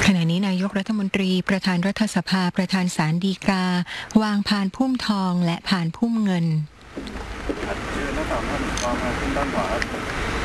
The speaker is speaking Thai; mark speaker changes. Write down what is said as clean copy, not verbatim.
Speaker 1: ขณะนี้นายกรัฐมนตรีประธานรัฐสภาประธานศาลฎีกาวางพานพุ่มทองและพานพุ่มเงิน
Speaker 2: เชิญทั้งสามท่านวางมาขึ้นด้านขวา